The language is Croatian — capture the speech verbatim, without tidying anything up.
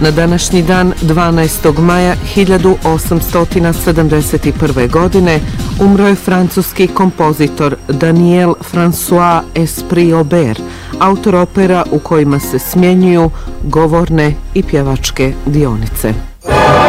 Na današnji dan, dvanaestog maja hiljadu osamsto sedamdeset prve. godine, umro je francuski kompozitor Daniel François Esprit-Aubert, autor opera u kojima se smjenjuju govorne i pjevačke dionice.